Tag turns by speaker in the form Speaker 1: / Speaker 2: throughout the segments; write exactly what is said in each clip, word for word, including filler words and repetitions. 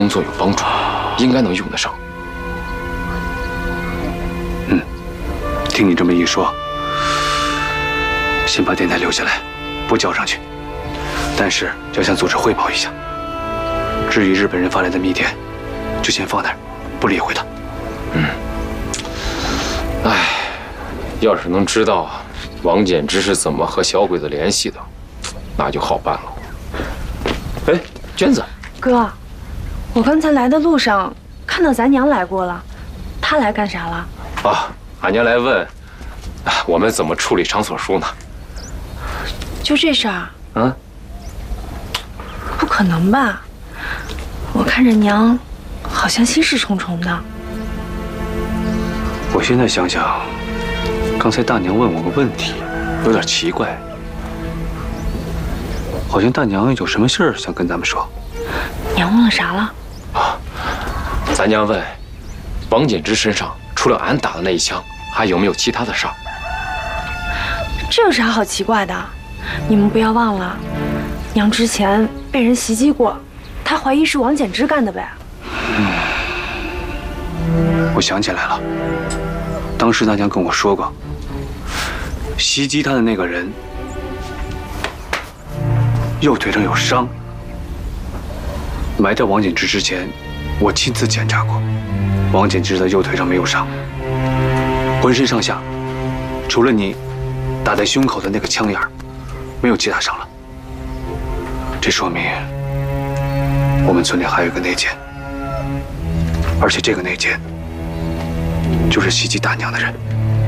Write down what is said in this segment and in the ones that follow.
Speaker 1: 工作有帮助，应该能用得上。
Speaker 2: 嗯，听你这么一说，先把电台留下来，不交上去。但是要向组织汇报一下。至于日本人发来的密电，就先放那儿，不理会他。
Speaker 1: 嗯。唉，要是能知道王简之是怎么和小鬼子联系的，那就好办了。哎，娟子，
Speaker 3: 哥，我刚才来的路上看到咱娘来过了，她来干啥了？
Speaker 1: 啊，俺娘来问，我们怎么处理场所书呢？
Speaker 3: 就这事儿？
Speaker 1: 嗯。
Speaker 3: 不可能吧？我看着娘，好像心事重重的。
Speaker 2: 我现在想想，刚才大娘问我个问题，有点奇怪，好像大娘有什么事儿想跟咱们说。
Speaker 3: 娘问了啥了？
Speaker 1: 啊，咱娘问，王简之身上除了俺打的那一枪，还有没有其他的伤？
Speaker 3: 这有啥好奇怪的？你们不要忘了，娘之前被人袭击过，她怀疑是王简之干的呗。
Speaker 2: 嗯，我想起来了，当时大娘跟我说过，袭击她的那个人右腿上有伤。埋掉王简之之前，我亲自检查过，王简之的右腿上没有伤，浑身上下除了你打在胸口的那个枪眼儿，没有其他伤了。这说明我们村里还有一个内奸，而且这个内奸就是袭击大娘的人。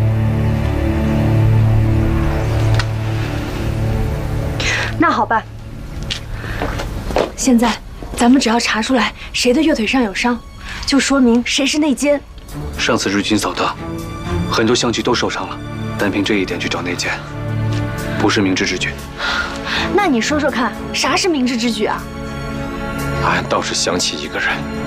Speaker 3: 那好办，现在咱们只要查出来谁的右腿上有伤，就说明谁是内奸。
Speaker 2: 上次日军扫荡，很多乡亲都受伤了，单凭这一点去找内奸，不是明智之举。
Speaker 3: 那你说说看，啥是明智之举啊？
Speaker 1: 俺倒是想起一个人，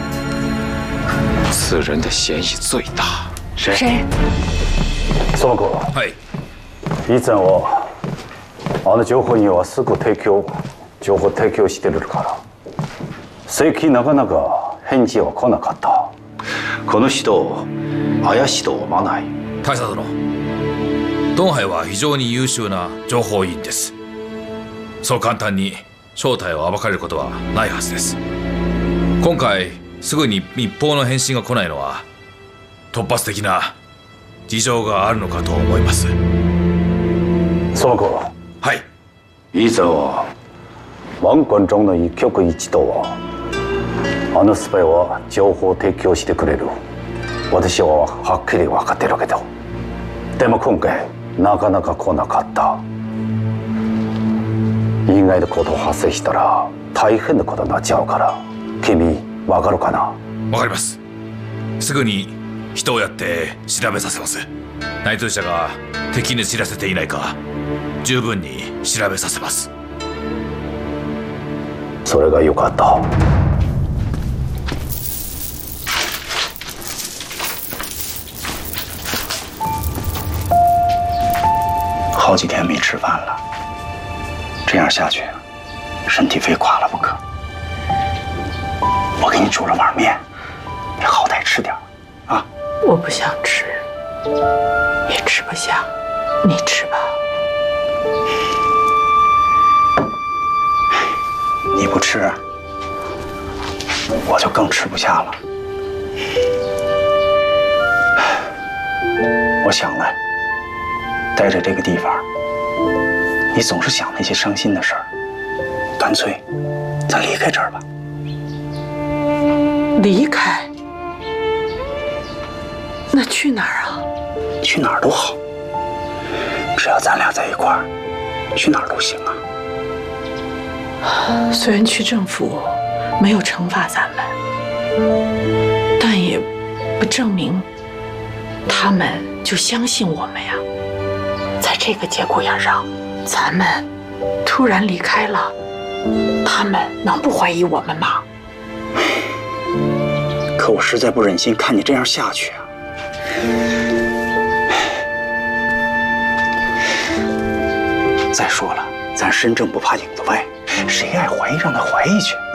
Speaker 1: 此人的嫌疑最大。
Speaker 2: 谁？
Speaker 3: 谁？
Speaker 4: その子。はい。以前はあの情報にはすぐ提供、情報提供してるから、最近なかなか返事は来なかった。この人怪しいと思わない？
Speaker 5: 大佐殿、ドンハイは非常に優秀な情報員です。そう簡単に正体を暴かれることはないはずです。今回すぐに密報の返信が来ないのは突発的な事情があるのかと思います。
Speaker 4: その子。
Speaker 5: はい。
Speaker 4: 以前は王冠中の一極一とはあのスパイは情報を提供してくれる。私ははっきり分かってるけど、でも今回なかなか来なかった。意外なこと発生したら大変なことになっちゃうから、君分かるかな？
Speaker 5: 分かります。すぐに人をやって調べさせます。内通者が敵に知らせていないか十分に調べさせます。
Speaker 4: それがよかった。
Speaker 6: 好几天没吃饭了，这样下去，身体非垮了不可。我给你煮了碗面，你好歹吃点啊！
Speaker 7: 我不想吃，也吃不下，你吃吧。
Speaker 6: 你不吃，我就更吃不下了。我想了。待在这个地方，你总是想那些伤心的事儿，干脆咱离开这儿吧。
Speaker 7: 离开？那去哪儿啊？
Speaker 6: 去哪儿都好，只要咱俩在一块儿，去哪儿都行啊。
Speaker 7: 虽然区政府没有惩罚咱们，但也不证明他们就相信我们呀。在这个节骨眼上，咱们突然离开了，他们能不怀疑我们吗？
Speaker 6: 可我实在不忍心看你这样下去啊！再说了，咱身正不怕影子歪，谁爱怀疑让他怀疑去。